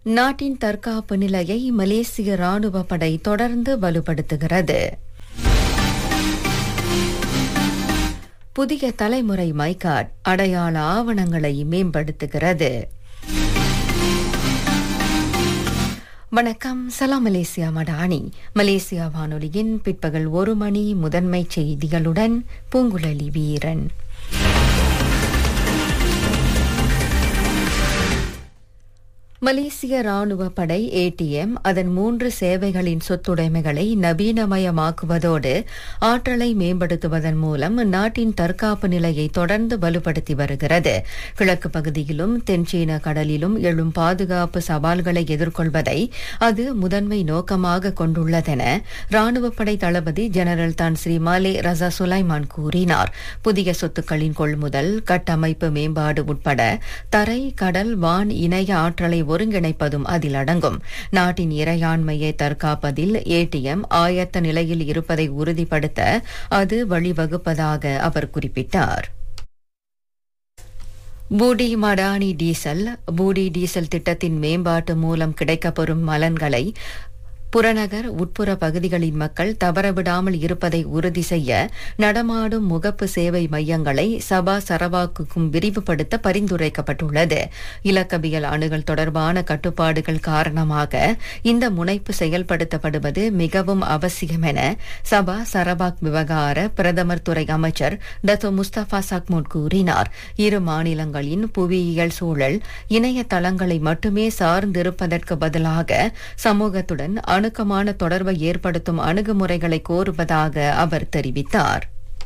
நாட்டின் தற்காப்பு நிலையை மலேசிய ராணுவ படை தொடர்ந்து வலுப்படுத்துகிறது. புதிய தலைமுறை மைகாட் அடையாள ஆவணங்களை மேம்படுத்துகிறது. வணக்கம், சலாம் மலேசியா மடானி. மலேசியா வானொலியின் பிற்பகல் 1 மணி முதன்மை செய்திகளுடன் பூங்குழலி வீரன். மலேசிய ராணுவ படை ATM அதன் 3 சேவைகளின் சொத்துடைமைகளை நவீனமயமாக்குவதோடு ஆற்றலை மேம்படுத்துவதன் மூலம் நாட்டின் தற்காப்பு நிலையை தொடர்ந்து வலுப்படுத்தி வருகிறது. கிழக்கு பகுதியிலும் தென்சீன கடலிலும் எழும் பாதுகாப்பு சவால்களை எதிர்கொள்வதை அது முதன்மை நோக்கமாக கொண்டுள்ளதென ராணுவ படை தளபதி ஜெனரல் தான் ஸ்ரீ மாலே ரசா சுலைமான் கூறினார். புதிய சொத்துக்களின் கொள்முதல், கட்டமைப்பு மேம்பாடு உட்பட தரை, கடல், வான் இணைய ஆற்றலை ஒருங்கிணைப்பதும் அதில் அடங்கும். நாட்டின் இறையாண்மையை தற்காப்பதில் ATM ஆயத்த நிலையில் இருப்பதை உறுதிப்படுத்த அது வழிவகுப்பதாக அவர் குறிப்பிட்டார். பூடி மடானி டீசல் திட்டத்தின் மேம்பாட்டு மூலம் கிடைக்கப்பெறும் பலன்களை புறநகர் உட்புற பகுதிகளின் மக்கள் தவறவிடாமல் இருப்பதை உறுதி செய்ய நடமாடும் முகப்பு சேவை மையங்களை சபா சரவாக்குக்கும் விரிவுபடுத்த பரிந்துரைக்கப்பட்டுள்ளது. இலக்கவியல் அணுகல் தொடர்பான கட்டுப்பாடுகள் காரணமாக இந்த முனைப்பு செயல்படுத்தப்படுவது மிகவும் அவசியம் என சபா சரவாக் விவகார பிரதமர் துறை அமைச்சர் டத்தோ முஸ்தபா சக்மூட் கூறினார். இரு மாநிலங்களின் புவியியல் சூழல் இணையதளங்களை மட்டுமே சார்ந்திருப்பதற்கு பதிலாக சமூகத்துடன் அணுக்கமான தொடர்பை ஏற்படுத்தும் அணுகுமுறைகளை கோருவதாக அவர் தெரிவித்தார்.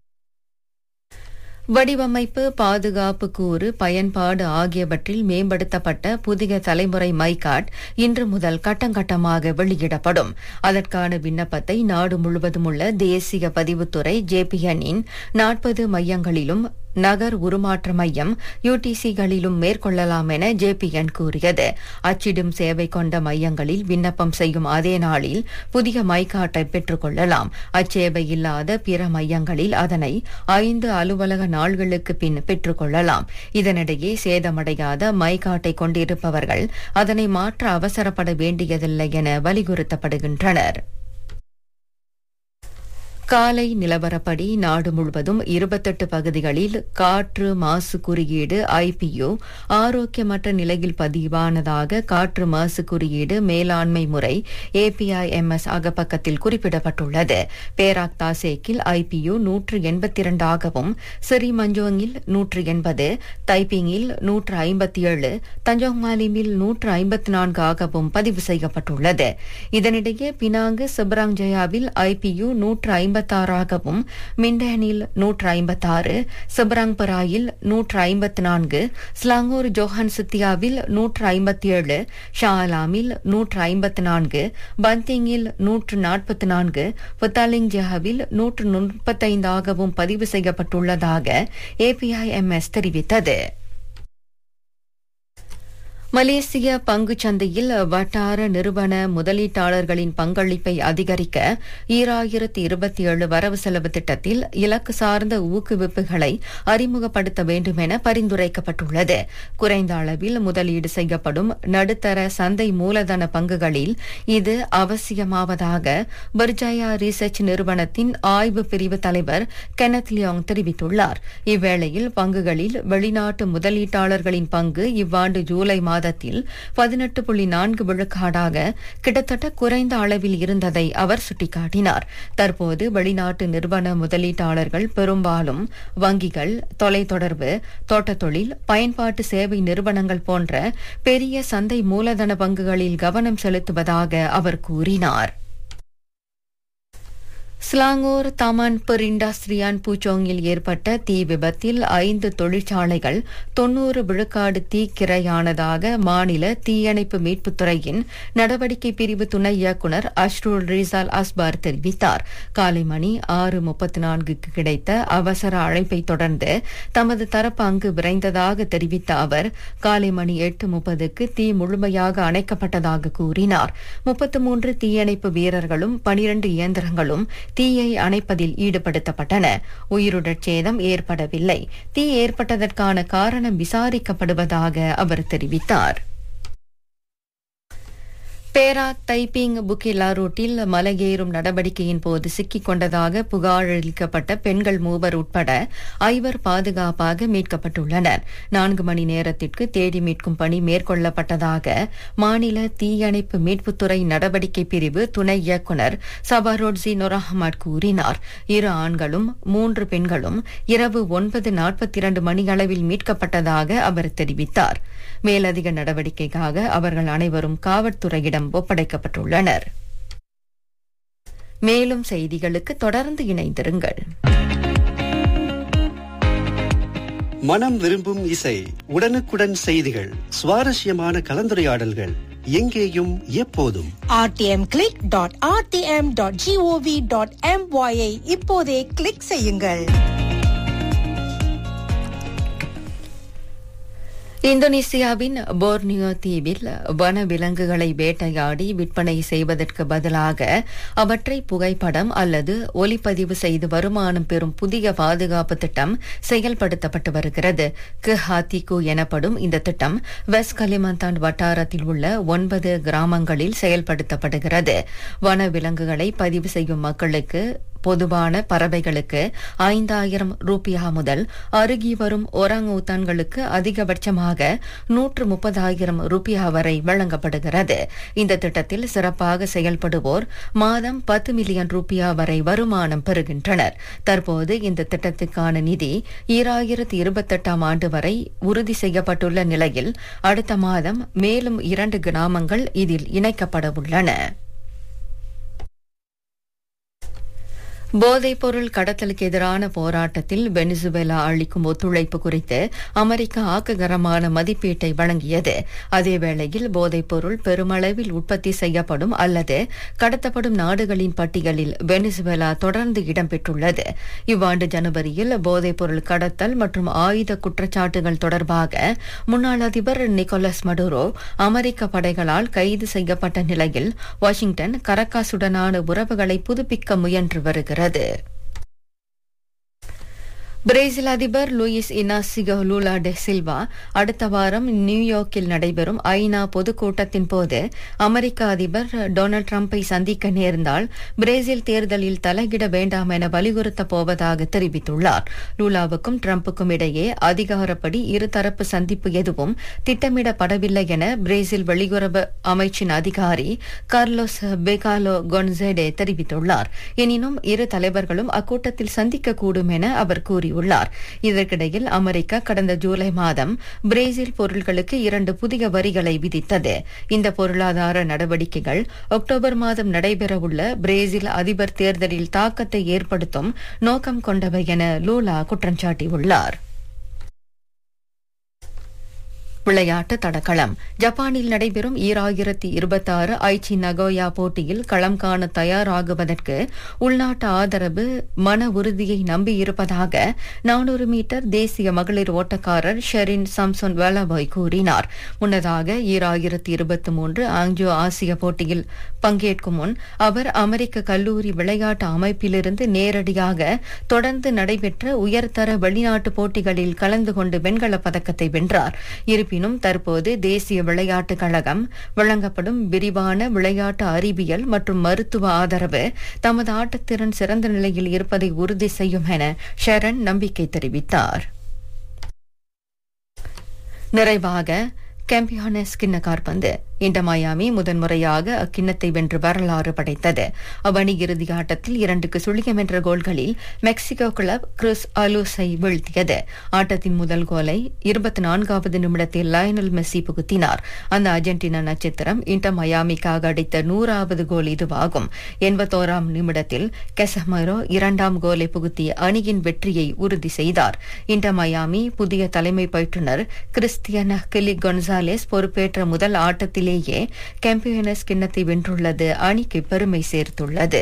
வடிவமைப்பு, பாதுகாப்பு கூறு, பயன்பாடு ஆகியவற்றில் மேம்படுத்தப்பட்ட புதிய தலைமுறை மைகாட் இன்று முதல் கட்டங்கட்டமாக வெளியிடப்படும். அதற்கான விண்ணப்பத்தை நாடு முழுவதும் உள்ள தேசிய பதிவுத்துறை JPN-இன் 40 மையங்களிலும் நகர் உருமாற்ற மையம் UTC-களிலும் மேற்கொள்ளலாம் என JPN கூறியது. அச்சிடும் சேவை கொண்ட மையங்களில் விண்ணப்பம் செய்யும் அதே நாளில் புதிய மைகாட்டை பெற்றுக் கொள்ளலாம். அச்சேவை இல்லாத பிற மையங்களில் அதனை 5 அலுவலக நாள்களுக்கு பின் பெற்றுக் கொள்ளலாம். இதனிடையே சேதமடையாத மைகாட்டை கொண்டிருப்பவர்கள் அதனை மாற்ற அவசரப்பட வேண்டியதில்லை என வலியுறுத்தப்படுகின்றனர். காலை நிலவரப்படி நாடு முழுவதும் 28 பகுதிகளில் காற்று மாசு குறியீடு IPU ஆரோக்கியமற்ற நிலையில் பதிவானதாக காற்று மாசு குறியீடு மேலாண்மை முறை APIMS அகப்பக்கத்தில் குறிப்பிடப்பட்டுள்ளது. பேராக் தாசேக்கில் IPU 182 ஆகவும், சிரி மஞ்சோங்கில் 180, தைப்பிங்கில் 157, தஞ்சோங் மாலிமில் 154 ஆகவும் பதிவு செய்யப்பட்டுள்ளது. இதனிடையே பினாங்கு செப்ராங் ஜயாவில் IPU 156 ஆகவும், மிண்டனில் 156, செப்ராங்பராயில் 154, ஸ்லாங்கூர் ஜோஹன் சித்தியாவில் 157, ஷாலாமில் 154, பந்திங்கில் 144, புத்தாலிங் ஜஹாவில் 135 ஆகவும் பதிவு செய்யப்பட்டுள்ளதாக APIMS தெரிவித்தது. மலேசிய பங்குச் சந்தையில் வட்டார நிறுவன முதலீட்டாளர்களின் பங்களிப்பை அதிகரிக்க 2027 வரவு செலவு திட்டத்தில் இலக்கு சார்ந்த ஊக்குவிப்புகளை அறிமுகப்படுத்த வேண்டும் என பரிந்துரைக்கப்பட்டுள்ளது. குறைந்த அளவில் முதலீடு செய்யப்படும் நடுத்தர சந்தை மூலதன பங்குகளில் இது அவசியமாவதாக பர்ஜாயா ரிசர்ச் நிறுவனத்தின் ஆய்வு பிரிவு தலைவர் கெனத் லியோங் தெரிவித்துள்ளார். இவ்வேளையில் பங்குகளில் வெளிநாட்டு முதலீட்டாளர்களின் பங்கு இவ்வாண்டு ஜூலை மாதத்தில் 18.4 விழுக்காடாக கிட்டத்தட்ட குறைந்த அளவில் இருந்ததை அவர் சுட்டிக்காட்டினார். தற்போது வெளிநாட்டு நிறுவன முதலீட்டாளர்கள் பெரும்பாலும் வங்கிகள், தொலைத்தொடர்பு, தோட்டத் தொழில், பயன்பாட்டு சேவை நிறுவனங்கள் போன்ற பெரிய சந்தை மூலதன பங்குகளில் கவனம் செலுத்துவதாக அவர் கூறினார். ஸ்லாங்கூர் தமன் பெரிண்டாஸ்ட்ரியான் பூச்சோங்கில் ஏற்பட்ட தீ விபத்தில் 5 தொழிற்சாலைகள் 90 விழுக்காடு தீக்கிரையானதாக மாநில தீயணைப்பு மீட்புத்துறையின் நடவடிக்கை பிரிவு துணை இயக்குநர் அஷ்ருல் ரிசால் அஸ்பார் தெரிவித்தார். காலை மணி 6:34க்கு கிடைத்த அவசர அழைப்பை தொடர்ந்து தமது தரப்பு அங்கு விரைந்ததாக தெரிவித்த அவர் காலை மணி 8:30க்கு தீ முழுமையாக அணைக்கப்பட்டதாக கூறினார். 33 தீயணைப்பு வீரர்களும் 12 இயந்திரங்களும் தீயை அணைப்பதில் ஈடுபடுத்தப்பட்டன. உயிருடற் சேதம் ஏற்படவில்லை. தீ ஏற்பட்டதற்கான காரணம் விசாரிக்கப்படுவதாக அவர் தெரிவித்தார். பேராக் தைப்பிங் புக்கிலா ரூட்டில் மலையேறும் நடவடிக்கையின் போது சிக்கிக் கொண்டதாக புகாரளிக்கப்பட்ட பெண்கள் 3 உட்பட 5 பாதுகாப்பாக மீட்கப்பட்டுள்ளனர். 4 மணி நேரத்திற்கு தேடி மீட்கும் பணி மேற்கொள்ளப்பட்டதாக மாநில தீயணைப்பு மீட்புத்துறை நடவடிக்கை பிரிவு துணை இயக்குநர் சபாரோட்ஸி நொரஹமட் கூறினார். 2 ஆண்களும் 3 பெண்களும் இரவு 9:42 மணியளவில் மீட்கப்பட்டதாக அவர் தெரிவித்தார். மேலதிக நடவடிக்கைக்காக அவர்கள் அனைவரும் காவல்துறையிடம் ஒப்படைக்கப்பட்டுள்ளனர். மேலும் செய்திகளுக்கு தொடர்ந்து இணைந்திருங்கள். மனம் விரும்பும் இசை, உடனுக்குடன் செய்திகள், சுவாரஸ்யமான கலந்துரையாடல்கள், எங்கேயும் எப்போதும். rtmclick.rtm.gov.my இப்போதே கிளிக் செய்யுங்கள். இந்தோனேசியாவின் போர்னியோ தீவில் வன விலங்குகளை வேட்டையாடி விற்பனை செய்வதற்கு பதிலாக அவற்றை புகைப்படம் அல்லது ஒலிப்பதிவு செய்து வருமானம் பெறும் புதிய பாதுகாப்பு திட்டம் செயல்படுத்தப்பட்டு வருகிறது. கிஹாத்திகு எனப்படும் இந்த திட்டம் வெஸ்ட் கலிமந்தான் வட்டாரத்தில் உள்ள 9 கிராமங்களில் செயல்படுத்தப்படுகிறது. வன விலங்குகளை பதிவு செய்யும் மக்களுக்கு பொதுவான பறவைகளுக்கு 5000 ரூபியா முதல் அருகி வரும் ஒராங் ஊத்தான்களுக்கு அதிகபட்சமாக 130,000 ரூபியா வரை வழங்கப்படுகிறது. இந்த திட்டத்தில் சிறப்பாக செயல்படுவோர் மாதம் 10 மில்லியன் ரூபியா வரை வருமானம் பெறுகின்றனர். தற்போது இந்த திட்டத்துக்கான நிதி 2028 ஆண்டு வரை உறுதி செய்யப்பட்டுள்ள நிலையில் அடுத்த மாதம் மேலும் 2 கிராமங்கள் இதில் இணைக்கப்பட உள்ளன. போதைப்பொருள் கடத்தலுக்கு எதிரான போராட்டத்தில் வெனிசுவேலா அளிக்கும் ஒத்துழைப்பு குறித்து அமெரிக்கா ஆக்ககரமான மதிப்பீட்டை வழங்கியது. அதேவேளையில் போதைப்பொருள் பெருமளவில் உற்பத்தி செய்யப்படும் அல்லது கடத்தப்படும் நாடுகளின் பட்டியலில் வெனிசுவேலா தொடர்ந்து இடம்பெற்றுள்ளது. இவ்வாண்டு ஜனவரியில் போதைப்பொருள் கடத்தல் மற்றும் ஆயுத குற்றச்சாட்டுகள் தொடர்பாக முன்னாள் அதிபர் நிக்கோலஸ் மடுரோ அமெரிக்க படைகளால் கைது செய்யப்பட்ட நிலையில் வாஷிங்டன் கரகாசுடனான உறவுகளை புதுப்பிக்க முயன்று வருகிறது. பிரேசில் அதிபர் லூயிஸ் இனாசியோ லூலா டெ சில்வா அடுத்த வாரம் நியூயார்க்கில் நடைபெறும் ஐநா பொதுக்கூட்டத்தின் போது அமெரிக்க அதிபர் டொனால்டு டிரம்பை சந்திக்க நேர்ந்தால் பிரேசில் தேர்தலில் தலையிட வேண்டாம் என வலியுறுத்தப் போவதாக தெரிவித்துள்ளார். லூலாவுக்கும் டிரம்புக்கும் இடையே அதிகாரப்படி இருதரப்பு சந்திப்பு எதுவும் திட்டமிடப்படவில்லை என பிரேசில் வெளியுறவு அமைச்சின் அதிகாரி கார்லோஸ் பெகாலோ கொன்சேடே தெரிவித்துள்ளார். எனினும் இரு தலைவர்களும் அக்கூட்டத்தில் சந்திக்கக்கூடும் என அவர் கூறியுள்ளார். இதற்கிடையில் அமெரிக்கா கடந்த ஜூலை மாதம் பிரேசில் பொருட்களுக்கு 2 புதிய வரிகளை விதித்தது. இந்த பொருளாதார நடவடிக்கைகள் அக்டோபர் மாதம் நடைபெறவுள்ள பிரேசில் அதிபர் தேர்தலில் தாக்கத்தை ஏற்படுத்தும் நோக்கம் கொண்டவை என லூலா குற்றம் சாட்டியுள்ளார். விளையாட்டு தடகளம். ஜப்பானில் நடைபெறும் 2026 ஐச்சி நகோயா போட்டியில் களம் காண தயாராகுவதற்கு உள்நாட்டு ஆதரவு மன உறுதியை நம்பியிருப்பதாக 400 மீட்டர் தேசிய மகளிர் ஓட்டக்காரர் ஷெரின் சம்சோன் வேலாபாய் கூறினார். முன்னதாக 2023 ஆங்ஜோ ஆசிய போட்டியில் பங்கேற்கும் முன் அவர் அமெரிக்க கல்லூரி விளையாட்டு அமைப்பிலிருந்து நேரடியாக தொடர்ந்து நடைபெற்ற உயர்தர வெளிநாட்டு போட்டிகளில் கலந்து கொண்டு வெண்கலப் பதக்கத்தை வென்றார். இருப்பினும் தற்போது தேசிய விளையாட்டுக் கழகம் வழங்கப்படும் விரிவான விளையாட்டு அறிவியல் மற்றும் மருத்துவ ஆதரவு தமது ஆட்டத்திறன் சிறந்த நிலையில் இருப்பதை உறுதி செய்யும் என ஷெரன் நம்பிக்கை தெரிவித்தார். நிறைவாக சாம்பியன்ஸ் கிண்ண காற்பந்து. இன்டர் மயாமி முதன்முறையாக அக்கிண்ணத்தை வென்று வரலாறு படைத்தது. அவ்வணி இறுதி ஆட்டத்தில் 2-0 என்ற கோல்களில் மெக்சிகோ கிளப் கிறிஸ் அலூஸை வீழ்த்தியது. ஆட்டத்தின் முதல் கோலை 24வது நிமிடத்தில் லயனல் மெஸ்ஸி புகுத்தினார். அந்த அர்ஜென்டினா நட்சத்திரம் இன்டர் மயாமிக்காக அடித்த 100வது கோல் இதுவாகும். 81ஆம் நிமிடத்தில் கெசமரோ 2ஆம் கோலை புகுத்தி அணியின் வெற்றியை உறுதி செய்தார். இன்டர் மயாமி புதிய தலைமை பயிற்றுநர் கிறிஸ்டியன் கிலி கொன்சாலேஸ் பொறுப்பேற்ற முதல் ஆட்டத்தில் சாம்பியன்ஸ் கிண்ணத்தை வென்றுள்ளது அணிக்கு பெருமை சேர்த்துள்ளது.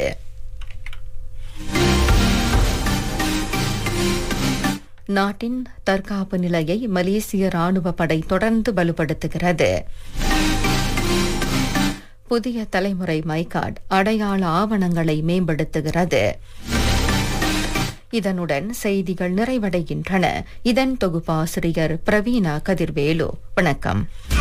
நாட்டின் தற்காப்பு நிலையை மலேசிய ராணுவ படை தொடர்ந்து வலுப்படுத்துகிறது. புதிய தலைமுறை மைகார்டு அடையாள ஆவணங்களை மேம்படுத்துகிறது. இதனுடன் செய்திகள் நிறைவடைகின்றன. இதன் தொகுப்பாசிரியர் பிரவீணா கதிர்வேலு. வணக்கம்.